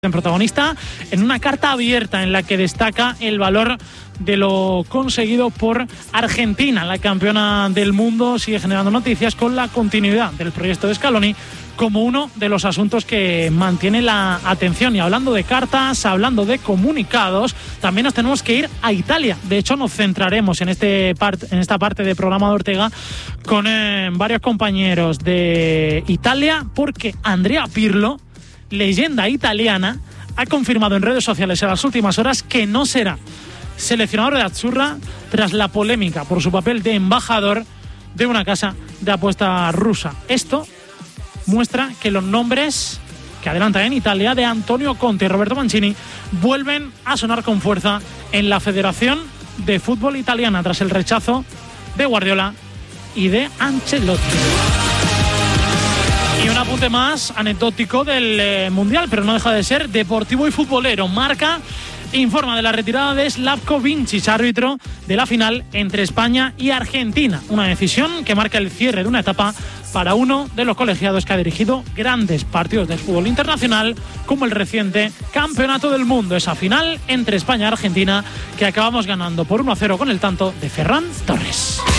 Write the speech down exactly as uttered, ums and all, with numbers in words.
En protagonista en una carta abierta en la que destaca el valor de lo conseguido por Argentina. La campeona del mundo sigue generando noticias con la continuidad del proyecto de Scaloni como uno de los asuntos que mantiene la atención. Y hablando de cartas, hablando de comunicados, también nos tenemos que ir a Italia. De hecho, nos centraremos en, este part, en esta parte del programa de Ortega con eh, varios compañeros de Italia, porque Andrea Pirlo, leyenda italiana, ha confirmado en redes sociales en las últimas horas que no será seleccionador de Azzurra tras la polémica por su papel de embajador de una casa de apuesta rusa. Esto muestra que los nombres que adelantan en Italia de Antonio Conte y Roberto Mancini vuelven a sonar con fuerza en la Federación de Fútbol Italiana tras el rechazo de Guardiola y de Ancelotti. Y un apunte más anecdótico del eh, Mundial, pero no deja de ser deportivo y futbolero. Marca informa de la retirada de Slavko Vincic, árbitro de la final entre España y Argentina. Una decisión que marca el cierre de una etapa para uno de los colegiados que ha dirigido grandes partidos del fútbol internacional, como el reciente Campeonato del Mundo. Esa final entre España y Argentina que acabamos ganando por uno a cero con el tanto de Ferran Torres.